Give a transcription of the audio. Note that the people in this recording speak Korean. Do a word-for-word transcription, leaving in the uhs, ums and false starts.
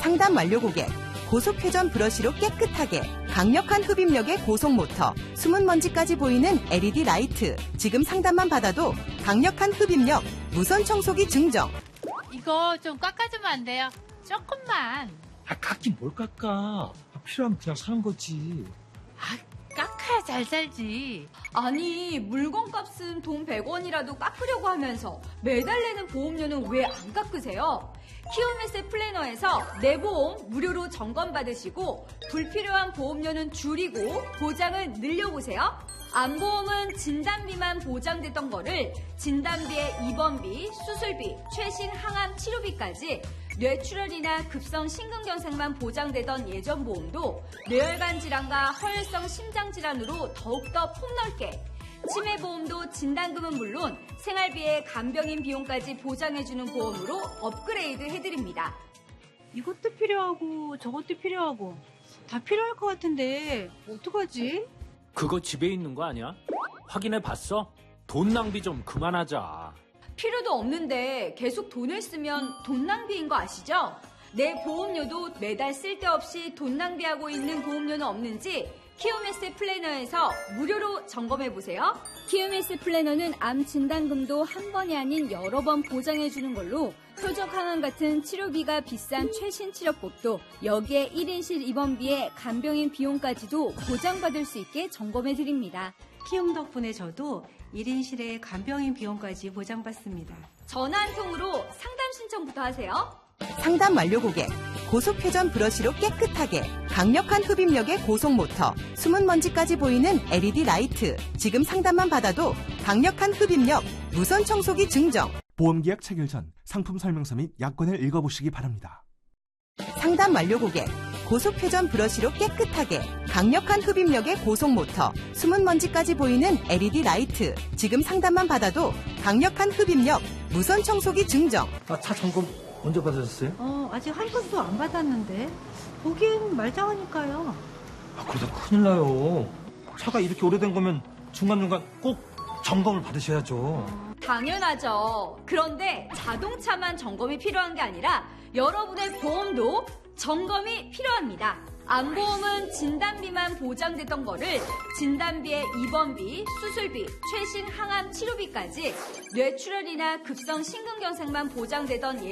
상담 완료 고객. 고속 회전 브러쉬로 깨끗하게. 강력한 흡입력의 고속 모터. 숨은 먼지까지 보이는 엘이디 라이트. 지금 상담만 받아도 강력한 흡입력, 무선 청소기 증정. 이거 좀 깎아주면 안 돼요? 조금만. 아, 깎긴 뭘 깎아. 필요하면 그냥 사는 거지. 아, 깎아야 잘 살지. 아니, 물건값은 돈 백 원이라도 깎으려고 하면서 매달 내는 보험료는 왜 안 깎으세요? 키움에스 플래너에서 내 보험 무료로 점검 받으시고 불필요한 보험료는 줄이고 보장은 늘려보세요. 암보험은 진단비만 보장됐던 거를 진단비의 입원비, 수술비, 최신 항암 치료비까지 뇌출혈이나 급성 심근경색만 보장되던 예전 보험도 뇌혈관 질환과 허혈성 심장 질환으로 더욱더 폭넓게, 치매보험도 진단금은 물론 생활비에 간병인 비용까지 보장해주는 보험으로 업그레이드 해드립니다. 이것도 필요하고 저것도 필요하고 다 필요할 것 같은데 어떡하지? 그거 집에 있는 거 아니야? 확인해 봤어? 돈 낭비 좀 그만하자. 필요도 없는데 계속 돈을 쓰면 돈 낭비인 거 아시죠? 내 보험료도 매달 쓸데없이 돈 낭비하고 있는 보험료는 없는지 키움에스 플래너에서 무료로 점검해보세요. 키움에스 플래너는 암 진단금도 한 번이 아닌 여러 번 보장해주는 걸로 표적 항암 같은 치료비가 비싼 최신 치료법도 여기에 일 인실 입원비에 간병인 비용까지도 보장받을 수 있게 점검해드립니다. 키움 덕분에 저도 일 인실에 간병인 비용까지 보장받습니다. 전화 한 통으로 상담 신청부터 하세요. 상담 완료 고객. 고속 회전 브러쉬로 깨끗하게. 강력한 흡입력의 고속 모터. 숨은 먼지까지 보이는 엘이디 라이트. 지금 상담만 받아도 강력한 흡입력, 무선 청소기 증정. 보험계약 체결 전 상품 설명서 및 약관을 읽어보시기 바랍니다. 상담 완료 고객. 고속 회전 브러쉬로 깨끗하게. 강력한 흡입력의 고속 모터. 숨은 먼지까지 보이는 엘이디 라이트. 지금 상담만 받아도 강력한 흡입력, 무선 청소기 증정. 아, 차 점검 언제 받으셨어요? 어, 아직 한 건도 안 받았는데 보기엔 말짱하니까요. 아, 그러다 큰일 나요. 차가 이렇게 오래된 거면 중간중간 꼭 점검을 받으셔야죠. 당연하죠. 그런데 자동차만 점검이 필요한 게 아니라 여러분의 보험도 점검이 필요합니다. 암보험은 진단비만 보장됐던 거를 진단비의 입원비, 수술비, 최신 항암 치료비까지 뇌출혈이나 급성 심근경색만 보장되던